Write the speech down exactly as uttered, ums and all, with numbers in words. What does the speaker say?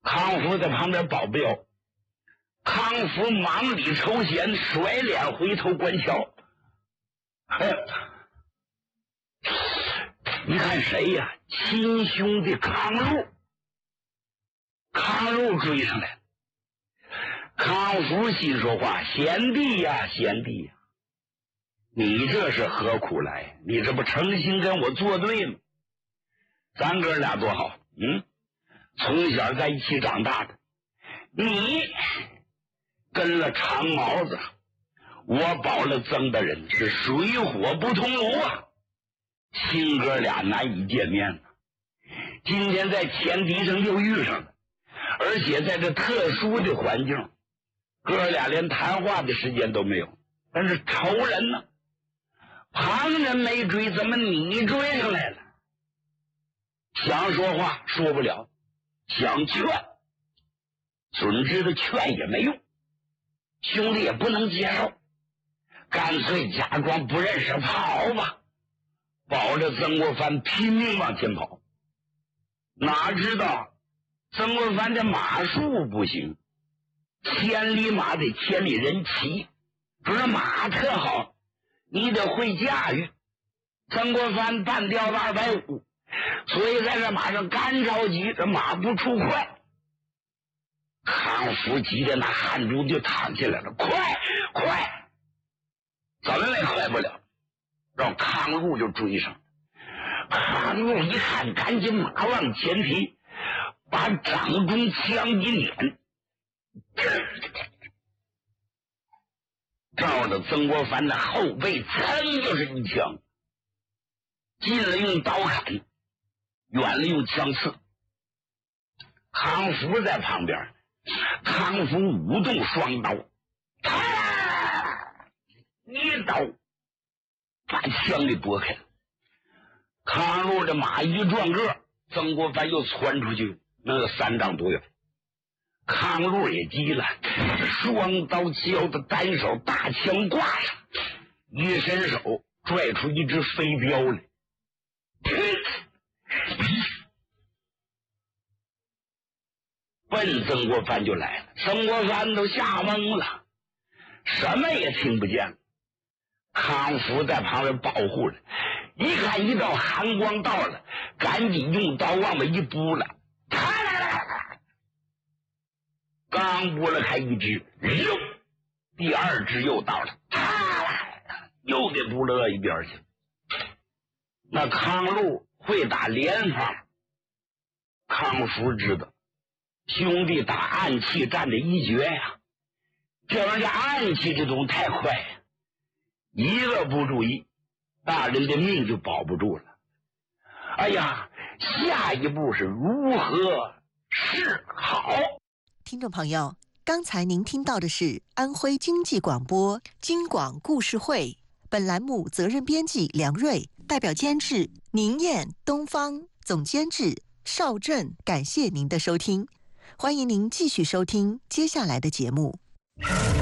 康福在旁边保镖，康福忙里抽弦，甩脸回头观瞧。哎，你看谁呀？亲兄弟康禄。康禄追上来了。康福心说话：贤弟呀，贤弟呀，你这是何苦来？你这不诚心跟我作对吗？咱哥俩多好，嗯，从小在一起长大的，你跟了长毛子，我保了曾大人，是水火不同炉啊，亲哥俩难以见面啊。今天在前敌上又遇上了，而且在这特殊的环境，哥俩连谈话的时间都没有。但是仇人呢？旁人没追，怎么你追上来了？想说话说不了，想劝准知道劝也没用，兄弟也不能接受，干脆假装不认识跑吧。保着曾国藩拼命往前跑，哪知道曾国藩的马术不行，千里马得千里人骑，不是马特好，你得会驾驭。曾国藩半吊子二百五，所以在这马上干着急，这马不出快。康福急的那汗珠就淌下来了，快快！怎么也快不了，让康禄就追上。康禄一看，赶紧马往前提，把掌中枪一捻，照着曾国藩的后背，噌就是一枪。近了用刀砍，远了用枪刺。康福在旁边，康福舞动双刀，啪一刀把枪给拨开了。康禄的马一转个，曾国藩又窜出去那个三丈多远。康禄也急了，双刀交的单手，大枪挂上，一伸手拽出一只飞镖来，奔曾国藩就来了。曾国藩都吓懵了，什么也听不见了。康福在旁边保护了，一看一道寒光到了，赶紧用刀往外一拨了，刚拨了开一只，又第二只又到了，又给拨了一边去。那康禄会打连发，康福知道兄弟打暗器占着一绝呀，这玩意儿暗器这东西太快呀，一个不注意，大人的命就保不住了。哎呀，下一步是如何是好？ 听众朋友，刚才您听到的是安徽经济广播京广故事会，本栏目责任编辑梁瑞，代表监制宁燕、东方，总监制邵振。感谢您的收听，欢迎您继续收听接下来的节目。